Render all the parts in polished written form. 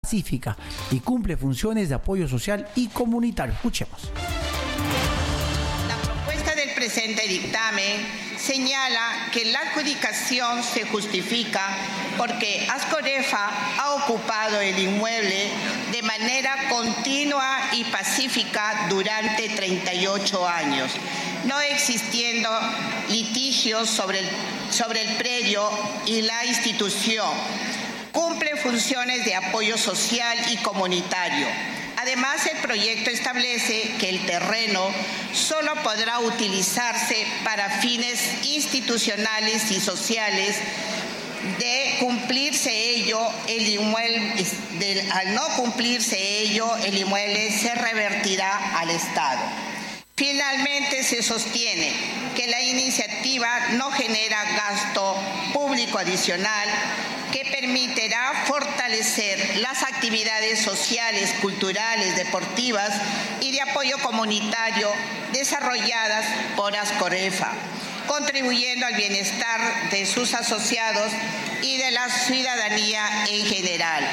pacífica y cumple funciones de apoyo social y comunitario. Escuchemos. La propuesta del presente dictamen señala que la adjudicación se justifica porque Ascorefa ha ocupado el inmueble de manera continua y pacífica durante 38 años, no existiendo litigios sobre el predio y la institución. Cumple funciones de apoyo social y comunitario. Además, el proyecto establece que el terreno solo podrá utilizarse para fines institucionales y sociales. Al no cumplirse ello, el inmueble se revertirá al Estado. Finalmente, se sostiene que la iniciativa no genera gasto público adicional que permitirá fortalecer las actividades sociales, culturales, deportivas y de apoyo comunitario desarrolladas por Ascorefa, contribuyendo al bienestar de sus asociados y de la ciudadanía en general.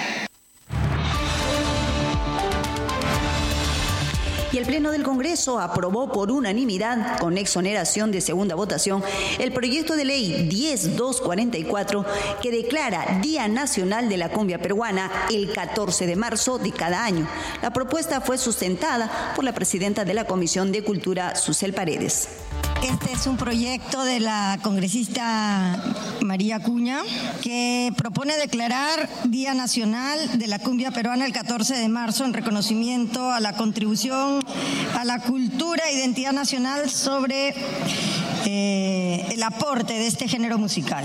Y el Pleno del Congreso aprobó por unanimidad, con exoneración de segunda votación, el proyecto de ley 10244 que declara Día Nacional de la Cumbia Peruana el 14 de marzo de cada año. La propuesta fue sustentada por la presidenta de la Comisión de Cultura, Susel Paredes. Este es un proyecto de la congresista María Acuña que propone declarar Día Nacional de la Cumbia Peruana el 14 de marzo en reconocimiento a la contribución a la cultura e identidad nacional sobre el aporte de este género musical.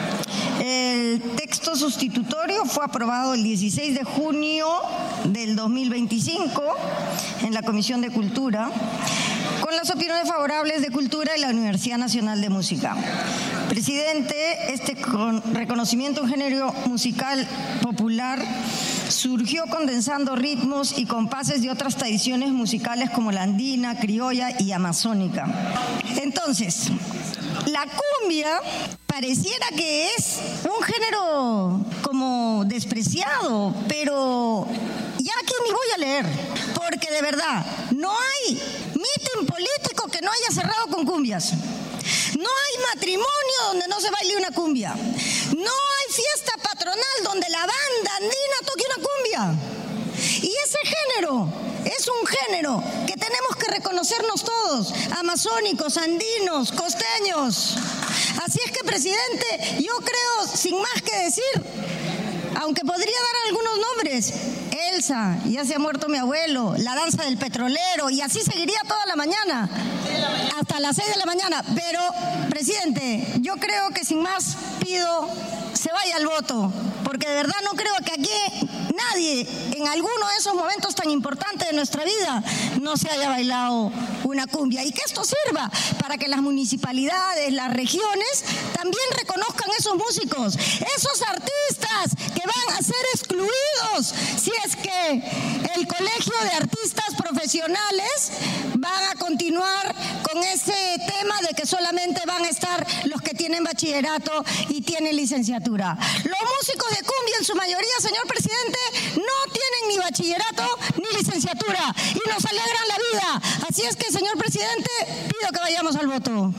El texto sustitutorio fue aprobado el 16 de junio del 2025 en la Comisión de Cultura, con las opiniones favorables de Cultura y la Universidad Nacional de Música. Presidente, reconocimiento a un género musical popular surgió condensando ritmos y compases de otras tradiciones musicales como la andina, criolla y amazónica. Entonces, la cumbia pareciera que es un género como despreciado, pero ya aquí ni voy a leer, porque de verdad no hay mitin político que no haya cerrado con cumbias. No hay matrimonio donde no se baile una cumbia. No hay fiesta patronal donde la banda andina toque una cumbia. Y ese género es un género que tenemos que reconocernos todos, amazónicos, andinos, costeños. Así es que, presidente, yo creo, sin más que decir, aunque podría dar algunos nombres, Elsa, ya se ha muerto mi abuelo, la danza del petrolero, y así seguiría toda la mañana, hasta las 6 de la mañana. Pero, presidente, yo creo que sin más pido se vaya al voto, porque de verdad no creo que aquí nadie, en alguno de esos momentos tan importantes de nuestra vida, no se haya bailado una cumbia. Y que esto sirva para que las municipalidades, las regiones, también reconozcan esos músicos, esos artistas que van a ser excluidos si es que el Colegio de Artistas Profesionales van a continuar con ese tema de que solamente van a estar los que tienen bachillerato y tienen licenciatura. Los músicos de cumbia en su mayoría, señor presidente, no tienen ni bachillerato ni licenciatura y nos alegran la vida. Así es que, señor presidente, pido que vayamos al voto.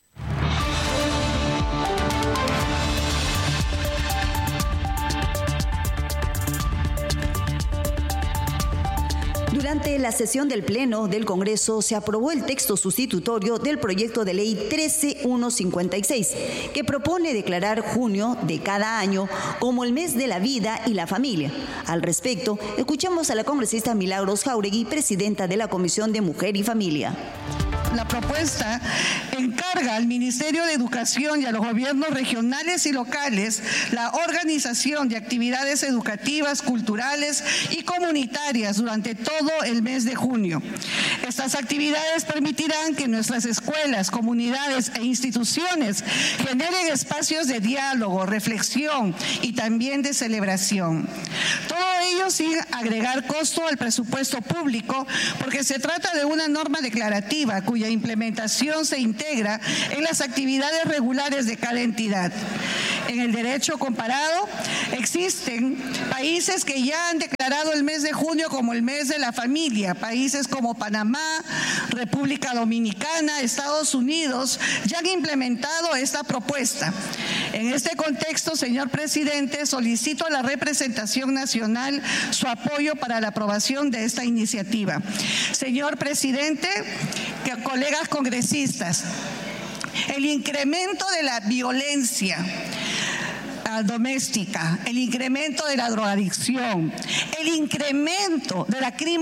Durante la sesión del Pleno del Congreso se aprobó el texto sustitutorio del proyecto de ley 13156, que propone declarar junio de cada año como el mes de la vida y la familia. Al respecto, escuchamos a la congresista Milagros Jáuregui, presidenta de la Comisión de Mujer y Familia. La propuesta encarga al Ministerio de Educación y a los gobiernos regionales y locales la organización de actividades educativas, culturales y comunitarias durante todo el mes de junio. Estas actividades permitirán que nuestras escuelas, comunidades e instituciones generen espacios de diálogo, reflexión y también de celebración. Todo ello sin agregar costo al presupuesto público, porque se trata de una norma declarativa cuya implementación se integra en las actividades regulares de cada entidad. en el derecho comparado. Existen países que ya han declarado el mes de junio como el mes de la familia. Países como Panamá, República Dominicana, Estados Unidos ya han implementado esta propuesta. En este contexto, señor presidente, solicito a la representación nacional su apoyo para la aprobación de esta iniciativa. Señor presidente, colegas congresistas, el incremento de la violencia doméstica, el incremento de la drogadicción, el incremento de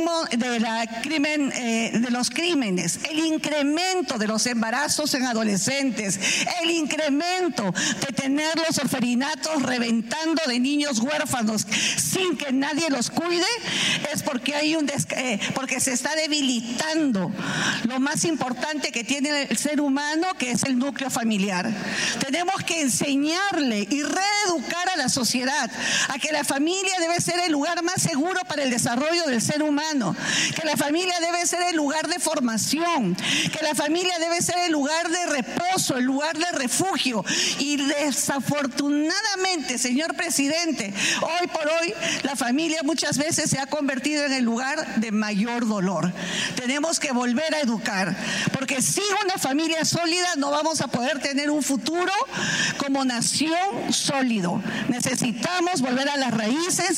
los crímenes, el incremento de los embarazos en adolescentes, el incremento de tener los orferinatos reventando de niños huérfanos sin que nadie los cuide, es porque porque se está debilitando lo más importante que tiene el ser humano, que es el núcleo familiar. Tenemos que enseñarle y educar a la sociedad a que la familia debe ser el lugar más seguro para el desarrollo del ser humano, que la familia debe ser el lugar de formación, que la familia debe ser el lugar de reposo, el lugar de refugio. Y desafortunadamente, señor presidente, hoy por hoy la familia muchas veces se ha convertido en el lugar de mayor dolor. Tenemos que volver a educar, porque sin una familia sólida no vamos a poder tener un futuro como nación sólido. Necesitamos volver a las raíces.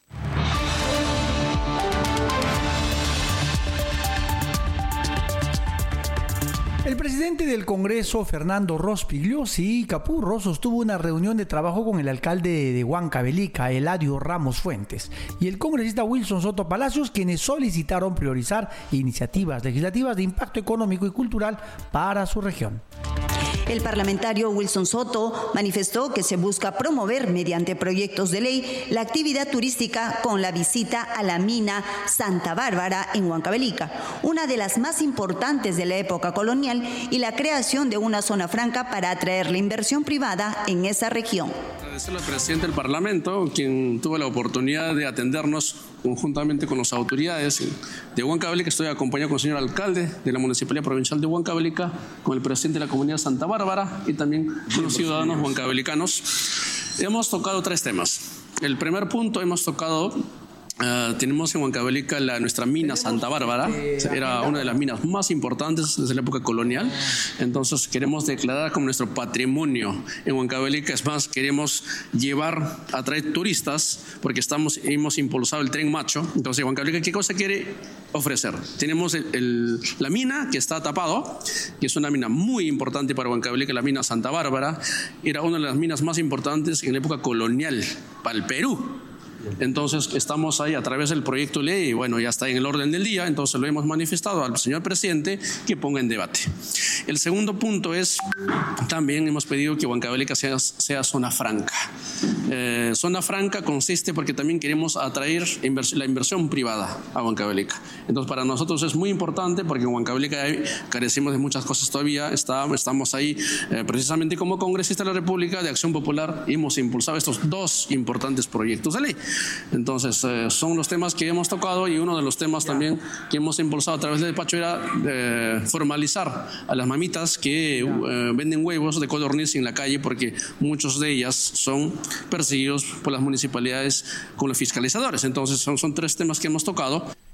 El presidente del Congreso, Fernando Rospigliosi Capurro, sostuvo una reunión de trabajo con el alcalde de Huancavelica, Eladio Ramos Fuentes, y el congresista Wilson Soto Palacios, quienes solicitaron priorizar iniciativas legislativas de impacto económico y cultural para su región. El parlamentario Wilson Soto manifestó que se busca promover mediante proyectos de ley la actividad turística con la visita a la mina Santa Bárbara en Huancavelica, una de las más importantes de la época colonial, y la creación de una zona franca para atraer la inversión privada en esa región. Agradecerle al presidente del Parlamento, quien tuvo la oportunidad de atendernos conjuntamente con las autoridades de Huancavelica. Estoy acompañado con el señor alcalde de la Municipalidad Provincial de Huancavelica, con el presidente de la comunidad Santa Bárbara y también con los ciudadanos huancavelicanos. Hemos tocado 3 temas. El primer punto hemos tocado... tenemos en Huancavelica nuestra mina Santa Bárbara. Era una de las minas más importantes desde la época colonial. Entonces queremos declarar como nuestro patrimonio en Huancavelica. Es más, queremos atraer turistas, porque hemos impulsado el Tren Macho. Entonces Huancavelica, ¿qué cosa quiere ofrecer? Tenemos la mina que está tapado, que es una mina muy importante para Huancavelica. La mina Santa Bárbara era una de las minas más importantes en la época colonial para el Perú. Entonces estamos ahí a través del proyecto de ley, y bueno, ya está en el orden del día. Entonces lo hemos manifestado al señor presidente que ponga en debate. El segundo punto es, también hemos pedido que Huancavelica sea zona franca. Zona franca consiste porque también queremos atraer la inversión privada a Huancavelica. Entonces para nosotros es muy importante, porque en Huancavelica carecemos de muchas cosas todavía. Estamos ahí precisamente como congresista de la República de Acción Popular, hemos impulsado estos 2 importantes proyectos de ley. Entonces son los temas que hemos tocado, y uno de los temas también que hemos impulsado a través del despacho era formalizar a las mamitas que venden huevos de codorniz en la calle, porque muchos de ellas son perseguidos por las municipalidades con los fiscalizadores. Entonces son 3 temas que hemos tocado.